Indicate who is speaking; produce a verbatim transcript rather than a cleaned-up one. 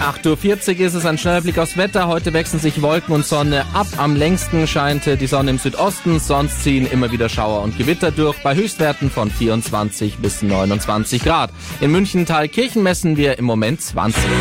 Speaker 1: acht Uhr vierzig ist es, ein schneller Blick aufs Wetter. Heute wechseln sich Wolken und Sonne ab. Am längsten scheint die Sonne im Südosten, sonst ziehen immer wieder Schauer und Gewitter durch, bei Höchstwerten von vierundzwanzig bis neunundzwanzig Grad. In München Thalkirchen messen wir im Moment zwanzig.